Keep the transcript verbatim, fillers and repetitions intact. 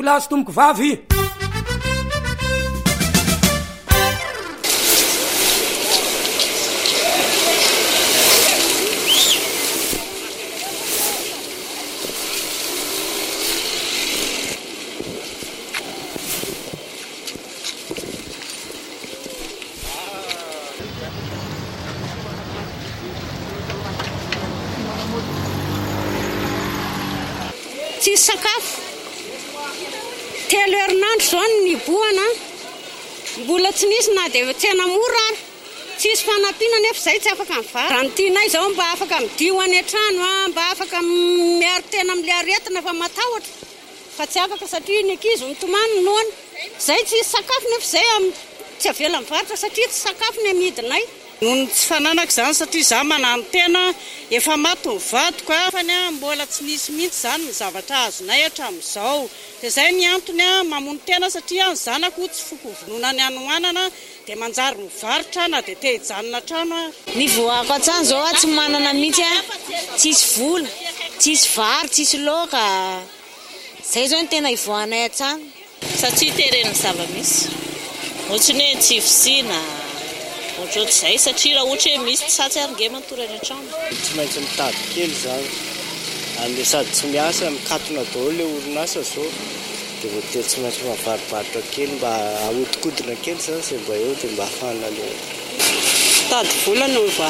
lahy sy tomboko vavy. Tsisy sakafo telo herinandro zao ny boana, mbola tsy nisy na dia tsena mora ary tsisy fanampiana nefa izay tsy afaka mivary. Raha ny tianay zao mba afaka midio any an-trano, mba afaka miaro tena amin'ilay aretina fa matahotra, fa tsy afaka satria ny ankizy mitomany noany. Izay tsisy sakafo nefa izay tsy avela mivarotra satria tsy sakafo ny amidinay. Nono tsy fananako izany satria za manano tena efa maty ny vadiko fa ny mbola tsy nisy mihitsy izany ny zavatra azonay hatramin'izao. Dia izay ny antony mamono tena satria ny zanako tsy foko vonoina ny anohanana dia manjary mivarotra na dia te hijanona trano. Ny voako an-trano zao tsy manana mihitsy, tsisy vola, tsisy vary, tsisy laoka. Izay zao ny tena ivoanay an-trano satria teren'ny zava-misy ohatrany hoe tsy fisiana ohatrohatr'izay satria raha ohatra hoe misy tsatsy ary nge matory any an-trano. Tsy maintsy mitady kely izany any sady tsy miasa mikatona daholo ilay orinasa zao dia voatery tsy maintsy mavarivaritra kely mba ahodikodina kely izany izay mba eo dia mba hafana ilay Tady vola no